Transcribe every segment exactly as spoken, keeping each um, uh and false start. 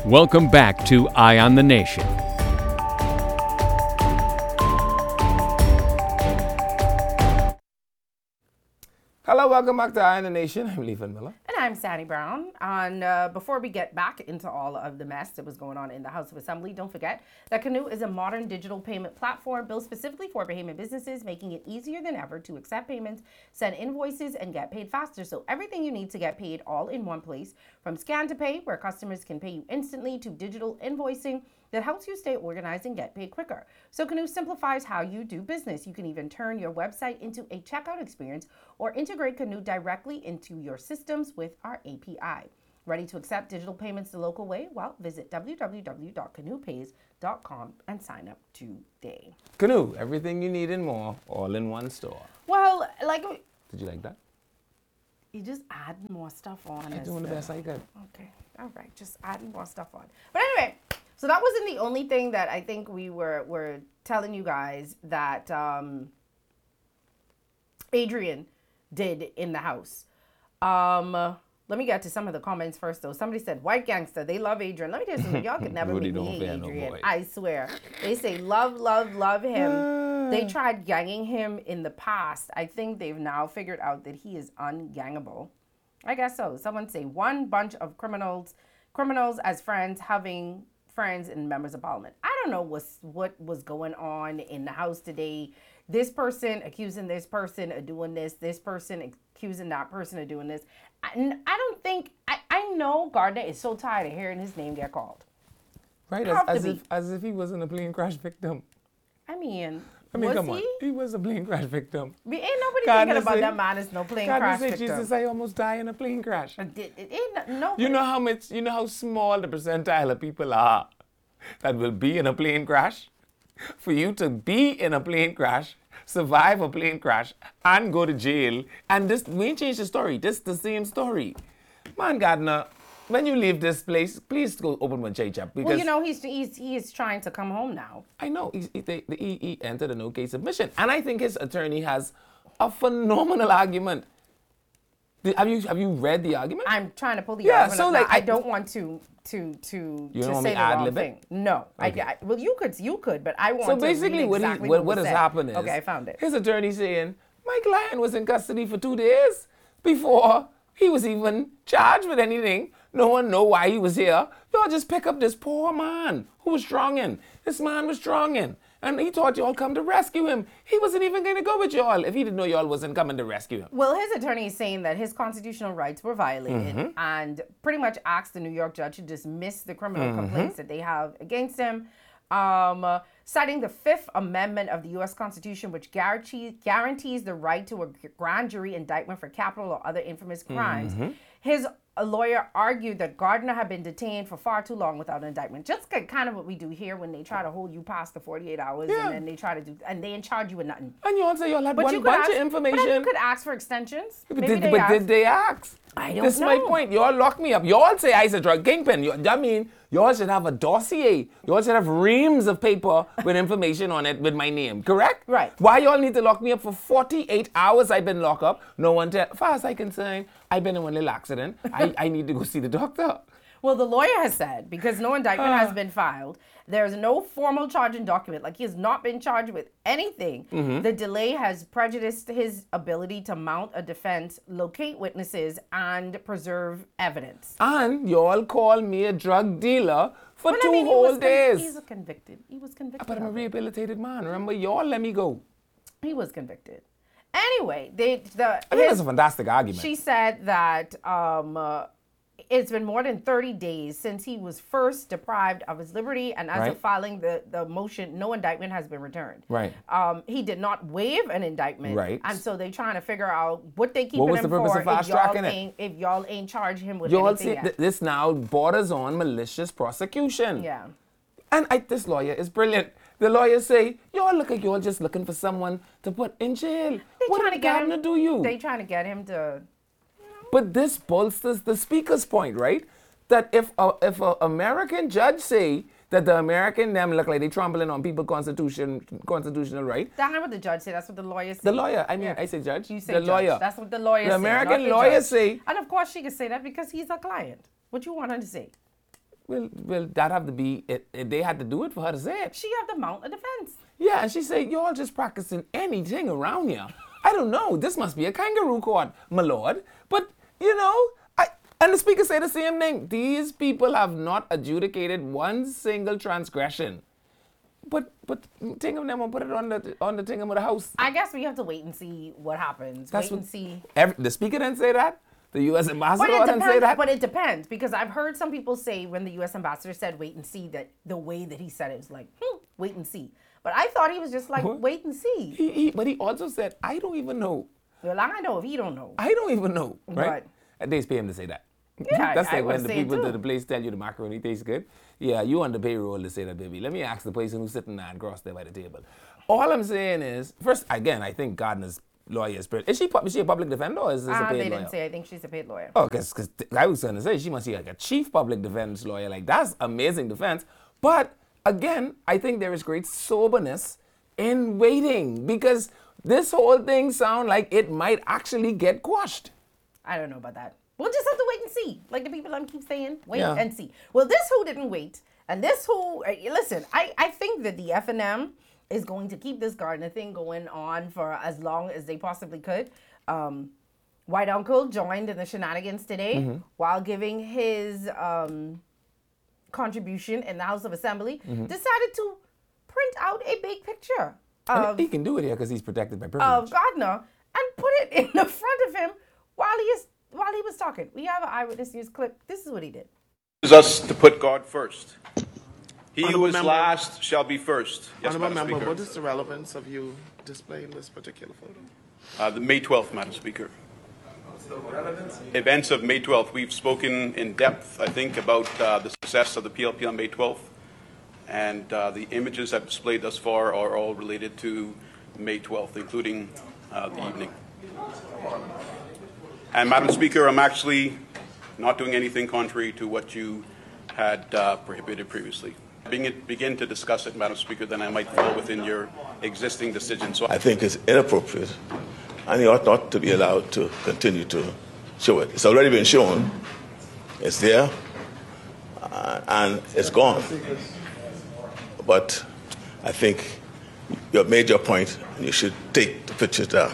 Welcome back to Eye on the Nation. Hello, welcome back to Eye on the Nation. I'm Levan Miller. And I'm Sandy Brown. And uh, before we get back into all of the mess that was going on in the House of Assembly, don't forget that Canoe is a modern digital payment platform built specifically for payment businesses, making it easier than ever to accept payments, send invoices, and get paid faster. So everything you need to get paid all in one place, from scan to pay, where customers can pay you instantly, to digital invoicing that helps you stay organized and get paid quicker. So Canoe simplifies how you do business. You can even turn your website into a checkout experience or integrate Canoe directly into your systems with our A P I. Ready to accept digital payments the local way? Well, visit w w w dot canoe pays dot com and sign up today. Canoe, everything you need and more, all in one store. Well, like... Did you like that? You just add more stuff on. I'm doing the best I could. Okay, all right, just adding more stuff on. But anyway... So that wasn't the only thing that I think we were were telling you guys that um, Adrian did in the House. Um, let me get to some of the comments first, though. Somebody said, white gangster, they love Adrian. Let me tell you something. Y'all could never Really make me don't hate fear no Adrian. boy. I swear. They say love, love, love him. They tried ganging him in the past. I think they've now figured out that he is ungangable. I guess so. Someone say one bunch of criminals, criminals as friends having... friends and members of parliament. I don't know what's, what was going on in the House today. This person accusing this person of doing this, this person accusing that person of doing this. I, I don't think, I, I know Gardner is so tired of hearing his name get called. Right, as, as, if, as if he wasn't a plane crash victim. I mean, I mean, was come he? on. He was a plane crash victim. We ain't nobody Gardner thinking about say, that man as no plane Gardner crash say, victim. Jesus, I almost died in a plane crash. It, it, it ain't no. You know how much, you know how small the percentile of people are that will be in a plane crash? For you to be in a plane crash, survive a plane crash, and go to jail, and this, we ain't changed the story, this is the same story. Man, Gardner, when you leave this place, please go open one chai chap. Well, you know, he's, he's, he's trying to come home now. I know, he's, he, the, he, he entered a no-case submission, and I think his attorney has a phenomenal argument. Have you have you read the argument? I'm trying to pull the yeah, argument so up like now. I, I don't want to to to, you to don't say the want me wrong ad-lib it? thing. No, Okay. I, I well you could you could, but I want So to basically, read what, exactly he, what, what, what was has said. happened is Okay, I found it. His attorney saying Mike Lyon was in custody for two days before he was even charged with anything. No one know why he was here. Y'all just pick up this poor man who was drowning. This man was drowning. And he thought y'all come to rescue him. He wasn't even going to go with y'all if he didn't know y'all wasn't coming to rescue him. Well, his attorney is saying that his constitutional rights were violated Mm-hmm. and pretty much asked the New York judge to dismiss the criminal Mm-hmm. complaints that they have against him, um, uh, citing the Fifth Amendment of the U S Constitution, which guarantees, guarantees the right to a grand jury indictment for capital or other infamous crimes. Mm-hmm. His a lawyer argued that Gardner had been detained for far too long without an indictment. Just kind of what we do here when they try to hold you past the forty-eight hours Yeah. and then they try to do, and they in charge you with nothing. And y'all say y'all had But one you could bunch ask, of information. But then you could ask for extensions. But, Maybe did, they but asked. did they ask? I don't This is know. my point. Y'all lock me up. Y'all say I a drug kingpin. You, I mean, y'all should have a dossier. Y'all should have reams of paper with information on it with my name. Correct? Right. Why y'all need to lock me up for forty-eight hours? I've been locked up. No one tell. Far as I concerned, I've been in one little accident. I, I need to go see the doctor. Well, the lawyer has said, because no indictment Uh. has been filed, there's no formal charging document, like he has not been charged with anything. Mm-hmm. The delay has prejudiced his ability to mount a defense, locate witnesses, and preserve evidence. And y'all call me a drug dealer for Well, two I mean, he whole was con- days. He's a convicted. He was convicted. But I'm a of it. rehabilitated man. Remember, y'all let me go. He was convicted. Anyway, they the I think his- that's a fantastic argument. She said that um, uh, it's been more than thirty days since he was first deprived of his liberty, and as Right. of filing the, the motion, no indictment has been returned. Right. Um, he did not waive an indictment. Right. And so they're trying to figure out what they keep What was him the purpose for of fast if y'all tracking it? ain't if y'all ain't charge him with Y'all anything see, yet. th- this now borders on malicious prosecution. Yeah. And I, this lawyer is brilliant. The lawyers say, y'all look like y'all just looking for someone to put in jail. They what trying did to get Gardner him, do you? They trying to get him to. But this bolsters the speaker's point, right? That if a, if an American judge say that the American them look like they trampling on people's constitution, constitutional right. That's not what the judge said. That's what the lawyer said. The lawyer, I mean, Yeah. I say judge. You say the judge. lawyer. That's what the lawyer The said. American not the lawyer judge. say- And of course she can say that because he's a client. What you want her to say? Well, well, that have to be it, it. They had to do it for her to say it. She have the mount of defense. Yeah, and she said, y'all just practicing anything around here. I don't know. This must be a kangaroo court, my lord. But, you know, I and the speaker said the same thing. These people have not adjudicated one single transgression. But but think of them and put it on the on the thing of the house. I guess we have to wait and see what happens. That's wait what, and see. Every, the speaker didn't say that. The U S ambassador But it didn't say depends. that. But it depends because I've heard some people say when the U S ambassador said wait and see that the way that he said it was like hmm, wait and see. But I thought he was just like What? wait and see. He, he, but he also said, I don't even know. Well, I know if he don't know. I don't even know, right? But- And they pay him to say that. Yeah, That's I like would when the say people too. to the place tell you the macaroni tastes good. Yeah, you on the payroll to say that, baby. Let me ask the person who's sitting there across there by the table. All I'm saying is, first, again, I think Gardner's lawyer is pretty. Is she, pu- is she a public defender or is this a Uh, paid they lawyer? didn't say. I think she's a paid lawyer. Oh, because I was going to say she must be like a chief public defense lawyer. Like, that's amazing defense. But again, I think there is great soberness in waiting because this whole thing sounds like it might actually get quashed. I don't know about that. We'll just have to wait and see. Like the people I'm keep saying, wait Yeah. and see. Well, this who didn't wait, and this who uh, listen. I, I think that the F N M is going to keep this Gardner thing going on for as long as they possibly could. Um, White Uncle joined in the shenanigans today Mm-hmm. while giving his um, contribution in the House of Assembly. Mm-hmm. Decided to print out a big picture And of he can do it here because he's protected by privilege. of Gardner and put it in the front of him while he is while he was talking. We have an Eyewitness News clip. This is what he did. Is us to put God first. He who Honourable is member. last shall be first. Yes, Honourable Madam Member, Speaker. what is the relevance of you displaying this particular photo? Uh, the May twelfth, Madam Speaker. Events of May twelfth. We've spoken in depth, I think, about uh, the success of the P L P on May twelfth. And uh, the images I've displayed thus far are all related to May twelfth, including uh, the evening. And Madam Speaker, I'm actually not doing anything contrary to what you had uh, prohibited previously. Begin, begin to discuss it, Madam Speaker, then I might fall within your existing decision. So I think it's inappropriate, and he ought not to be allowed to continue to show it. It's already been shown. It's there, uh, and it's gone. But I think you have made your point, and you should take the pictures down.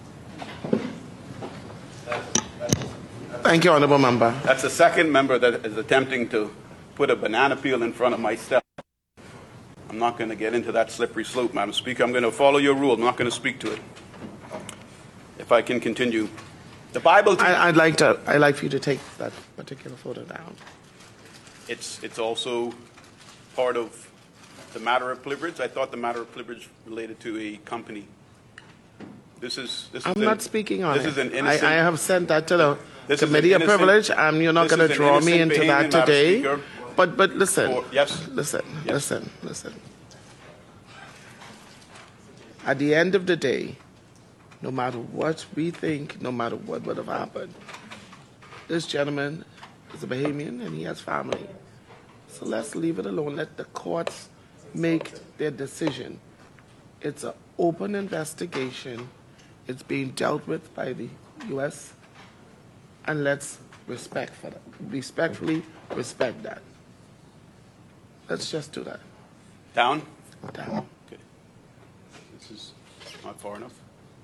Thank you, Honourable Member. that's the second member that is attempting to put a banana peel in front of my step. I'm not going to get into that slippery slope, Madam Speaker. I'm going to follow your rule. I'm not going to speak to it. If I can continue. The Bible, te- I, I'd like to. I'd like for you to take that particular photo down. it's, it's also part of the matter of privilege. I thought the matter of privilege related to a company. This is. This I'm is an- not speaking on this it. is an I, innocent. I have sent that to the This is an Committee of innocent- Privilege, and you're not this going to is an draw me innocent into that behavior, Madam today. Speaker. But but listen. Or- yes? Listen. Yes. Listen. Listen. At the end of the day, no matter what we think, no matter what would have happened, this gentleman is a Bahamian and he has family. So let's leave it alone. Let the courts make their decision. It's an open investigation. It's being dealt with by the U S and let's respect for that. Respectfully respect that. Let's just do that. Down? Down. Okay. This is not far enough.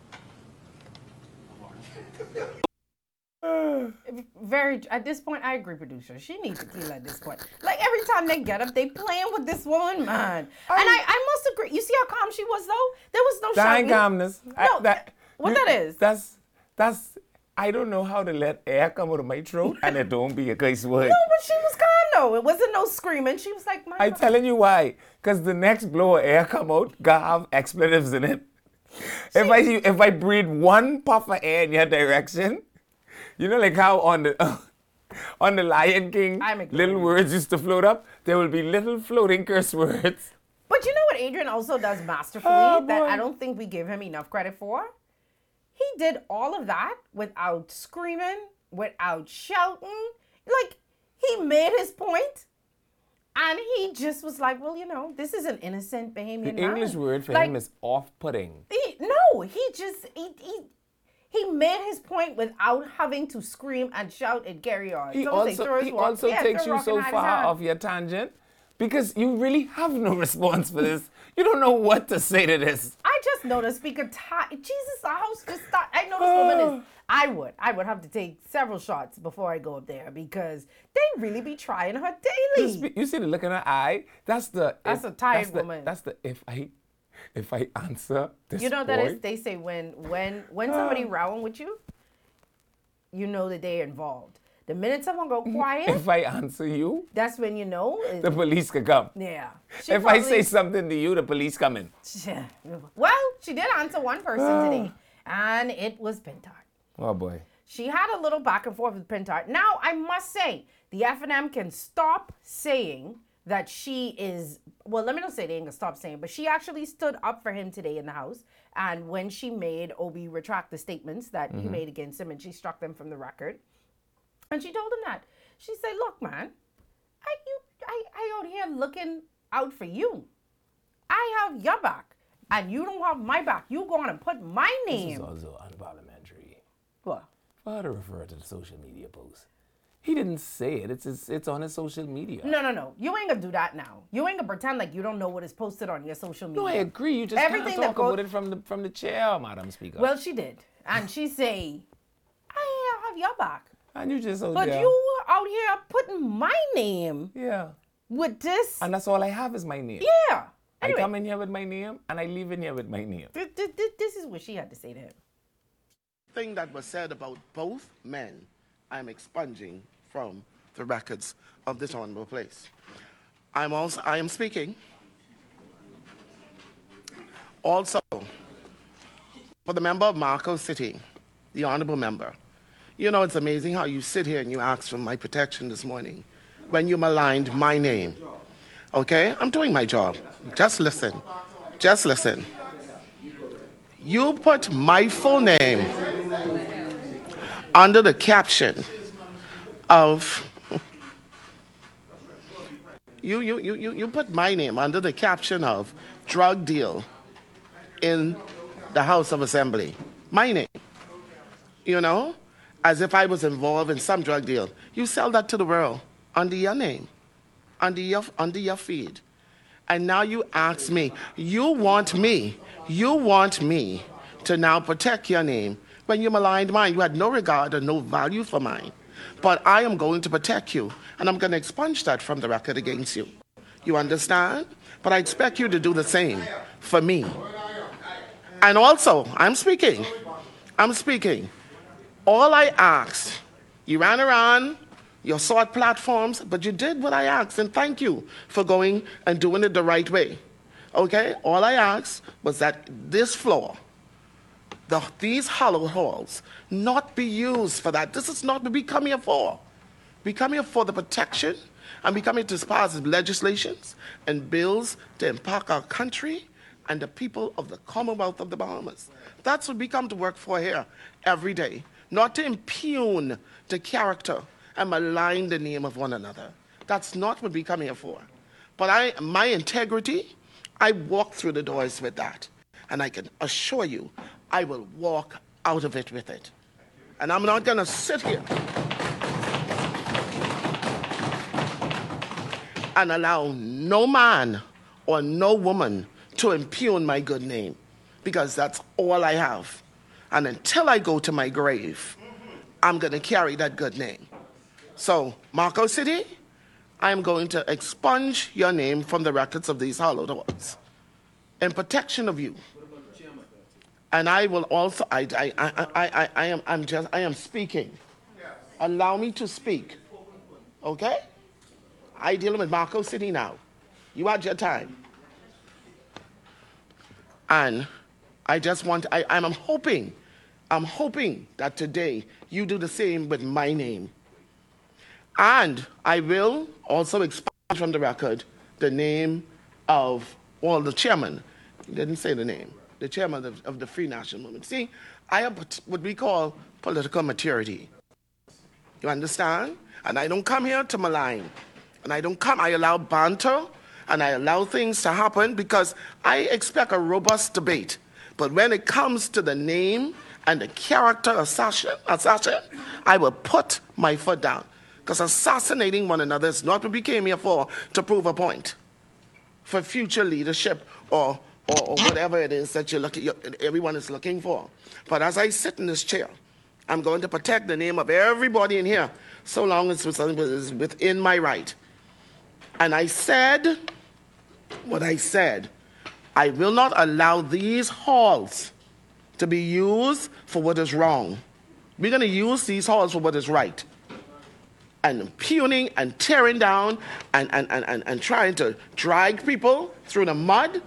Very at this point, I agree, producer. She needs to kill at this point. Like every time they get up, they playing with this woman, man. And I, I must agree. You see how calm she was though? There was no That ain't shouting. calmness. I- No, that, what you- that is? That's, that's, I don't know how to let air come out of my throat and it don't be a curse word. No, but she was calm though. It wasn't no screaming. She was like, my I God. telling you why. Because the next blow of air come out, gotta have expletives in it. If I if I breathe one puff of air in your direction, you know, like how on the on the Lion King, I'm ignoring little you. words used to float up. There will be little floating curse words. But you know what Adrian also does masterfully Oh, that boy. I don't think we give him enough credit for? He did all of that without screaming, without shouting. Like, he made his point, and he just was like, well, you know, this is an innocent Bahamian The man. English word for Like, him is off-putting. he, no, he just, he, he, He made his point without having to scream and shout and carry on. He So also, they throw his he rock- also yeah, takes throw you rock so in his far hand. off your tangent because you really have no response for this. You don't know what to say to this. I just noticed Speaker Ty. Jesus, the house just start. I know this woman is. I would. I would have to take several shots before I go up there because they really be trying her daily. You see the look in her eye? That's the. That's if, a tired that's the, woman. That's the if I, if I answer this. You know that boy, is. They say when when when somebody rowing with you, you know that they're involved. The minute someone go quiet, If I answer you, that's when you know. it- the police could come. yeah. She If I probably- say something to you, the police come in. Yeah. Well, she did answer one person today, and it was Pintard. Oh boy. She had a little back and forth with Pintard. Now, I must say, the F N M can stop saying that she is, well, let me not say they ain't gonna stop saying, but she actually stood up for him today in the House. And when she made Obi retract the statements that he made against him, and she struck them from the record, and she told him that. She said, look, man, I, you, I, I out here looking out for you. I have your back, and you don't have my back. You go on and put my This is name. also unparliamentary. What? For her to refer to the social media post. He didn't say it. It's it's, it's on his social media. No, no, no. You ain't gonna do that now. You ain't gonna pretend like you don't know what is posted on your social media. No, I agree. You just Everything can't that talk goes- about it from the from the chair, Madam Speaker. Well, she did. And she say, I have your back. and you just out But there. you were out here putting my name Yeah. with this. And that's all I have is my name. Yeah. Anyway, I come in here with my name and I leave in here with my name. th- th- th- this is what she had to say to him. Thing that was said about both men, I'm expunging from the records of this honorable place. I'm also, I am speaking also for the member of Marco City, the honorable member. You know, it's amazing how you sit here and you ask for my protection this morning when you maligned my name. Okay? I'm doing my job. Just listen. Just listen. You put my full name under the caption of you you, you, you you put my name under the caption of drug deal in the House of Assembly. My name. You know? As if I was involved in some drug deal. You sell that to the world under your name, under your under your feed. And now you ask me, you want me, you want me to now protect your name when you maligned mine. You had no regard or no value for mine. But I am going to protect you, and I'm going to expunge that from the record against you. You understand? But I expect you to do the same for me. And also, I'm speaking. I'm speaking. All I asked, you ran around, you sought platforms, but you did what I asked, and thank you for going and doing it the right way. Okay? All I asked was that this floor, the, these hollow halls, not be used for that. This is not what we come here for. We come here for the protection, and we come here to pass legislations and bills to impact our country and the people of the Commonwealth of the Bahamas. That's what we come to work for here every day, not to impugn the character and malign the name of one another. That's not what we come here for. But I, my integrity, I walk through the doors with that. And I can assure you, I will walk out of it with it. And I'm not going to sit here and allow no man or no woman to impugn my good name, because that's all I have. And until I go to my grave, I'm going to carry that good name. So, Marco City, I'm going to expunge your name from the records of these hallowed halls in protection of you. And I will also, I, I, I, I, I, am, I'm just, I am speaking. Allow me to speak. Okay? I deal with Marco City now. You had your time. And I just want, I, I'm hoping, I'm hoping that today you do the same with my name. And I will also expunge from the record the name of, well, the chairman. He didn't say the name. The chairman of, of the Free National Movement. See, I have what we call political maturity. You understand? And I don't come here to malign. And I don't come, I allow banter, and I allow things to happen because I expect a robust debate. But when it comes to the name and the character assassin, assassin, I will put my foot down. Because assassinating one another is not what we came here for, to prove a point for future leadership or, or, or whatever it is that you're looking, you're, everyone is looking for. But as I sit in this chair, I'm going to protect the name of everybody in here, so long as it's within my right. And I said what I said. I will not allow these halls to be used for what is wrong. We're going to use these halls for what is right. And impugning and tearing down and, and, and, and, and trying to drag people through the mud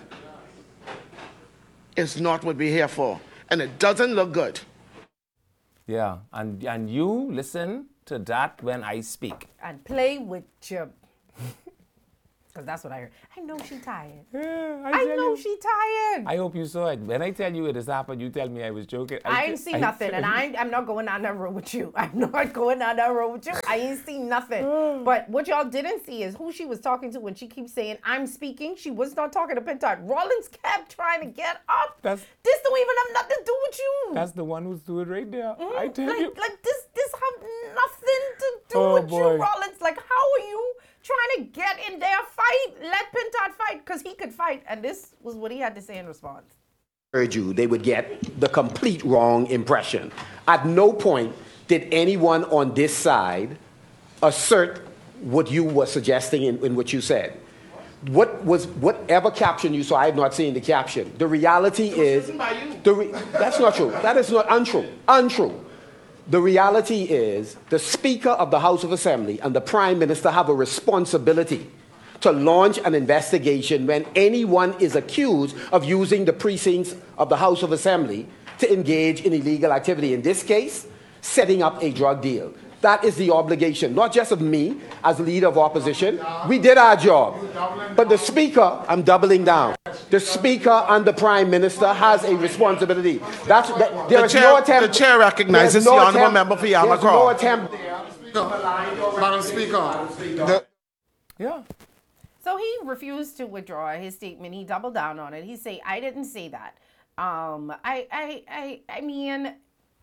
is not what we're here for. And it doesn't look good. Yeah, and, and you listen to that when I speak. And play with your... Because that's what I heard. I know she tired. Yeah, I, I tell know you. she tired. I hope you saw it. When I tell you it has happened, you tell me I was joking. I, I ain't see I nothing, tell and you. I, I'm not going down that road with you. I'm not going down that road with you. I ain't seen nothing. But what y'all didn't see is who she was talking to when she keeps saying, I'm speaking. She was not talking to Pintard. Rollins kept trying to get up. That's- this don't even have nothing to do with you. That's the one who's doing it right there. Mm, I tell like, you. like this, this have nothing to do Oh, with boy. you, Rollins. Like, how are you trying to get in their fight? Let Pintard fight, because he could fight. And this was what he had to say in response. Heard you, they would get the complete wrong impression. At no point did anyone on this side assert what you were suggesting in, in what you said. What was whatever caption you saw, I have not seen the caption. The reality is, the re, that's not true. That is not untrue. Untrue. The reality is the Speaker of the House of Assembly and the Prime Minister have a responsibility to launch an investigation when anyone is accused of using the precincts of the House of Assembly to engage in illegal activity. In this case, setting up a drug deal. That is the obligation, not just of me as leader of opposition. We did our job. But the Speaker, I'm doubling down. The Speaker and the Prime Minister has a responsibility. That's, that, there The is chair- no attempt. the chair recognizes there's the no honourable attempt- member for Yarmouth There's no Cross. attempt. Madam Speaker, the, Yeah. So he refused to withdraw his statement. He doubled down on it. He say, I didn't say that. Um, I, I, I, I mean,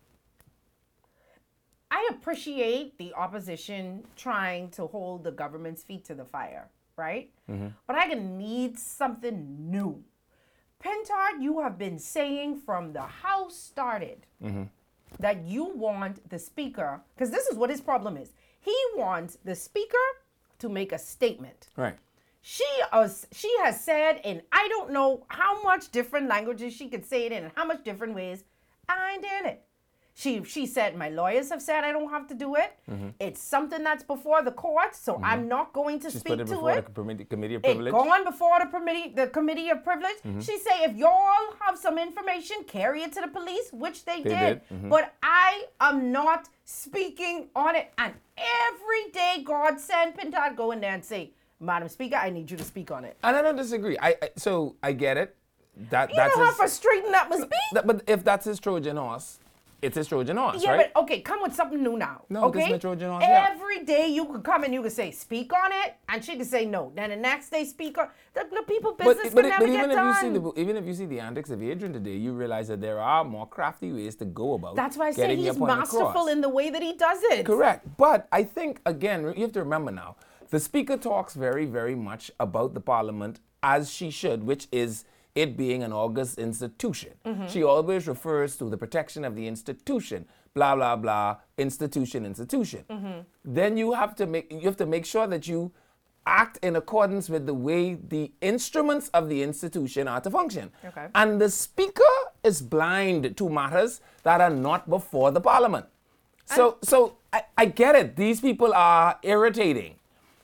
I appreciate the opposition trying to hold the government's feet to the fire, right? Mm-hmm. But I can need something new. Pintard, you have been saying from the House started mm-hmm. that you want the Speaker, because this is what his problem is. He wants the Speaker to make a statement. Right. She has, she has said in I don't know how much different languages she could say it in and how much different ways, I ain't doing it. She she said, my lawyers have said I don't have to do it. Mm-hmm. It's something that's before the court, so mm-hmm. I'm not going to She's speak put it to before it. the committee, committee of It privilege. gone before the committee, the committee of privilege. Mm-hmm. She say, if y'all have some information, carry it to the police, which they, They did. did. Mm-hmm. But I am not speaking on it. And every day, God send Pintard go in there and say, Madam Speaker, I need you to speak on it. And I don't disagree. I, I so I get it. That You that's know how his, frustrating that must be? that, but if that's his Trojan horse, it's his Trojan horse, Yeah, right? but okay, come with something new now. No, this okay? is my Trojan horse, yeah. Every day you could come and you could say, speak on it, and she could say no. Then the next day, speak on the, the people But, business but, can it- never but even get if done. you see the even if you see the antics of Adrian today, you realize that there are more crafty ways to go about. That's why I say getting your he's point masterful across. in the way that he does it. Correct. But I think, again, you have to remember now, the Speaker talks very, very much about the Parliament as she should, which is it being an august institution. Mm-hmm. She always refers to the protection of the institution, blah, blah, blah, institution, institution. Mm-hmm. Then you have to make you have to make sure that you act in accordance with the way the instruments of the institution are to function. Okay. And the Speaker is blind to matters that are not before the Parliament. So, so I, I get it. These people are irritating.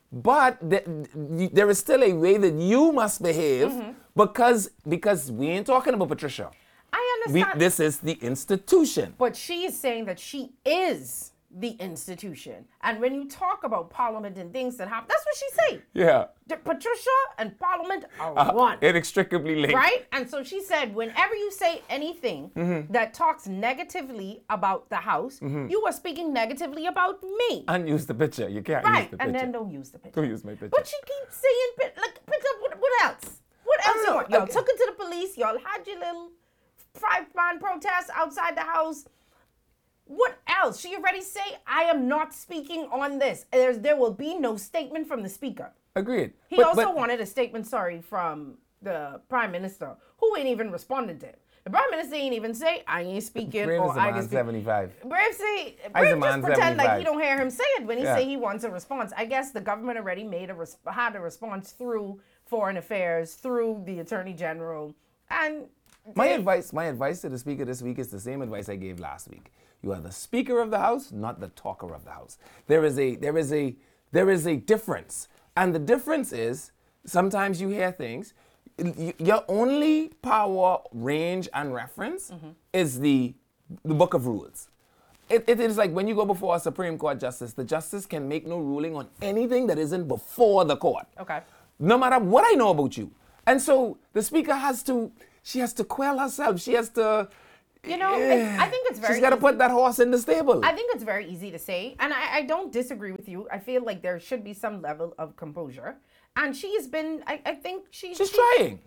But th- th- there is still a way that you must behave Mm-hmm. because because we ain't talking about Patricia. I We, understand. this is the institution. But she is saying that she is the institution. And when you talk about Parliament and things that happen, that's what she say. Yeah. The Patricia and Parliament are Uh, one. inextricably linked. Right? And so she said, whenever you say anything Mm-hmm. that talks negatively about the House, you are speaking negatively about me. And use the picture. You can't right. use the And picture. then don't use the picture. Don't use my picture. But she keeps saying, pi- like, picture, what, what else? What else? don't you know. want? Y'all Okay. took it to the police. Y'all had your little five-man protest outside the House. What else? She already say, I am not speaking on this. There's, there will be no statement from the Speaker. Agreed. He But- also but- wanted a statement, sorry, from the Prime Minister, who ain't even responded to him. The Prime Minister ain't even say, I ain't speaking. Brave or is a I man can speak. seventy-five. Brave say, I's a Brave just man pretend like seventy-five. he don't hear him say it when he Yeah. say he wants a response. I guess the government already made a res- had a response through Foreign Affairs, through the Attorney General, and My they- advice, my advice to the Speaker this week is the same advice I gave last week. You are the Speaker of the House, not the talker of the House. There is a there is a there is a difference, and the difference is sometimes you hear things. y- Your only power, range, and reference is the the Book of Rules. It, it is like when you go before a Supreme Court justice, the justice can make no ruling on anything that isn't before the court. Okay. No matter what I know about you. And so the Speaker has to, she has to quell herself. She has to, You know, it's, I think it's very she's got to easy- put that horse in the stable. I think it's very easy to say, and I, I don't disagree with you. I feel like there should be some level of composure. And she's been, I, I think she, She's she, trying.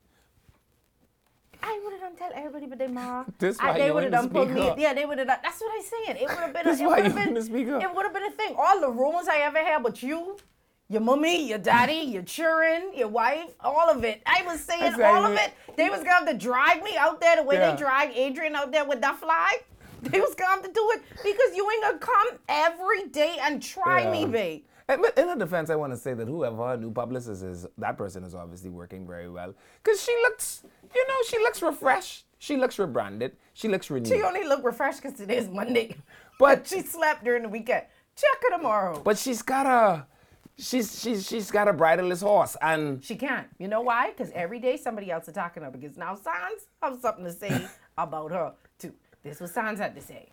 I would have done tell everybody but they ma. This I- why they you would ain't have the done put me. speaker. Yeah, they would have done. That's what I'm saying. It would have been. This it why would have you ain't been. the speaker. It would have been a thing. All the rumors I ever had about you, your mommy, your daddy, your children, your wife, all of it. I was saying That's all right, of man. it. They was gonna have to drag me out there the way Yeah. they drag Adrian out there with that fly. They was gonna have to do it because you ain't gonna come every day and try me, Yeah. babe. And- But in her defense, I want to say that whoever her new publicist is, that person is obviously working very well. Because she looks, you know, she looks refreshed. She looks rebranded. She looks renewed. She only look refreshed because today's Monday. But- she slept during the weekend. Check her tomorrow. But she's got a, she's she's she's got a bridleless horse, and She can't. You know why? Because every day somebody else is attacking her. Because now Sans have something to say about her too. This is what Sans had to say.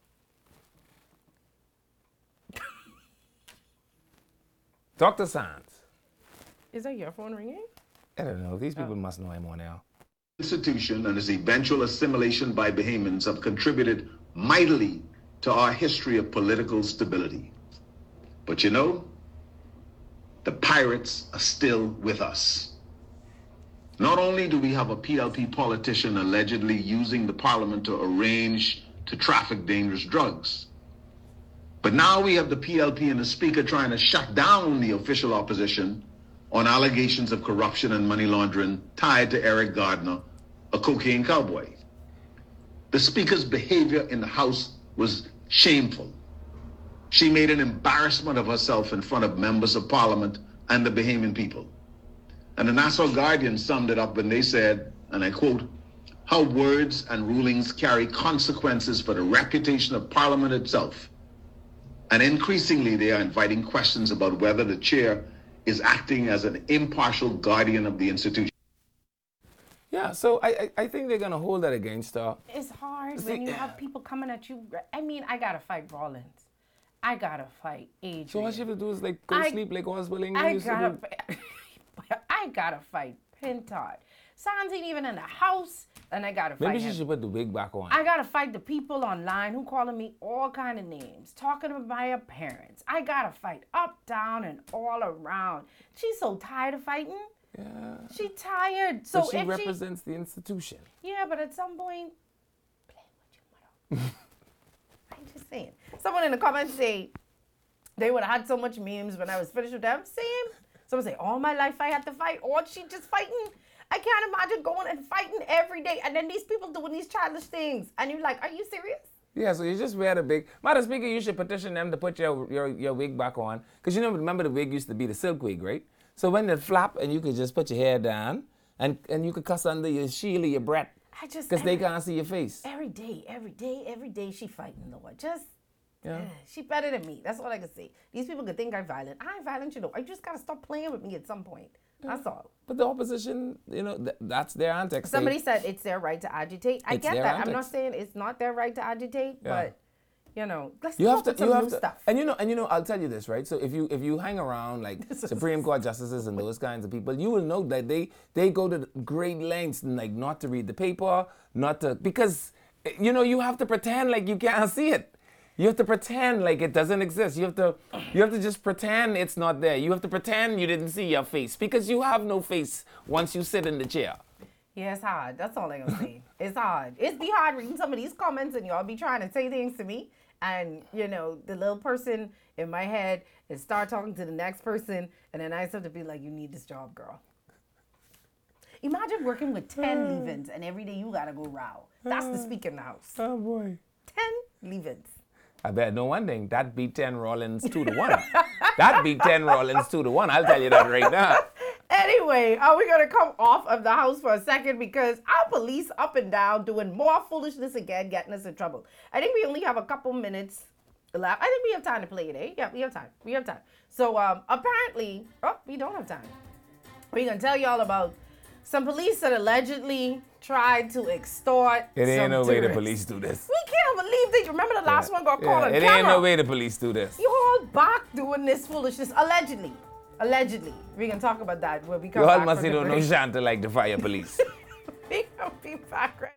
Doctor Sands. Is that your phone ringing? I don't know. These people must know him on now. Institution and its eventual assimilation by Bahamians have contributed mightily to our history of political stability. But you know, the pirates are still with us. Not only do we have a P L P politician allegedly using the parliament to arrange to traffic dangerous drugs, but now we have the P L P and the Speaker trying to shut down the official opposition on allegations of corruption and money laundering tied to Eric Gardner, a cocaine cowboy. The Speaker's behavior in the House was shameful. She made an embarrassment of herself in front of members of Parliament and the Bahamian people. And the Nassau Guardian summed it up when they said, and I quote, how words and rulings carry consequences for the reputation of Parliament itself. And increasingly, they are inviting questions about whether the chair is acting as an impartial guardian of the institution. Yeah, so I I, I think they're gonna hold that against her. It's hard See, when you have people coming at you. I mean, I gotta fight Rollins. I gotta fight Adrian. So all she have to do is like go to I- sleep like Oswald I England used to gotta, do. fi- I gotta fight Pintard. Sans ain't even in the house, and I gotta fight Maybe she him. should put the wig back on. I gotta fight the people online who calling me all kind of names, talking about my appearance. I gotta fight up, down, and all around. She's so tired of fighting. Yeah. She tired. So But she if represents the institution. she, yeah, but at some point, play with your mother. I'm just saying. Someone in the comments say they would have had so much memes when I was finished with them. Same. Someone say, all my life I had to fight. Or she just fighting. I can't imagine going and fighting every day. And then these people doing these childish things. And you're like, are you serious? Yeah, so you just wear the big. Madam Speaker, you should petition them to put your your, your wig back on. Because you know, remember the wig used to be the silk wig, right? So when it flap and you could just put your hair down and, and you could cuss under your shield or your breath. I just Because they every, can't see your face. every day, every day, every day she fighting, Lord. Just Yeah. eh, she better than me. That's all I can say. These people could think I'm violent. I ain't violent, you know. I just gotta stop playing with me at some point. That's all. But the opposition, you know, th- that's their antics. They- Somebody said it's their right to agitate. I It's get their that. I'm not antics. saying it's not their right to agitate, Yeah. but you know, let's You come have up to, with some you new have to, stuff. and you know, and you know, I'll tell you this, right? So if you if you hang around like Supreme Court justices and those kinds of people, you will know that they they go to great lengths, like not to read the paper, not to because you know you have to pretend like you can't see it. You have to pretend like it doesn't exist. You have to you have to just pretend it's not there. You have to pretend you didn't see your face because you have no face once you sit in the chair. Yeah, it's hard. That's all I'm gonna say. It's hard. It's be hard reading some of these comments and y'all be trying to say things to me. And, you know, the little person in my head is start talking to the next person. And then I have to be like, you need this job, girl. Imagine working with ten leave-ins and every day you gotta go row. That's the speaker in the house. Oh, boy. ten leave-ins. I bet know one thing. That beat ten Rollins two to one. That beat ten Rollins two to one. I'll tell you that right now. Anyway, are we going to come off of the house for a second because our police up and down doing more foolishness again, getting us in trouble. I think we only have a couple minutes left. I think we have time to play it, eh? Yeah, we have time. We have time. So um, apparently, oh, we don't have time. We're going to tell y'all about some police that allegedly tried to extort It ain't some no way the tourists. police do this. We can't believe they, remember the last Yeah. one got Yeah, caught on It camera. ain't no way the police do this. You all back doing this foolishness, allegedly. Allegedly. We can talk about that when we come You all back must from the don't know break. Shanta like the fire police. We will be back right